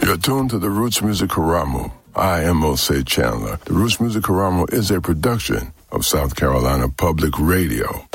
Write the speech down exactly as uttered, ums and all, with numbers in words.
You're tuned to the Roots Music Karamu. I am Osei Chandler. The Roots Music Karamu is a production of South Carolina Public Radio.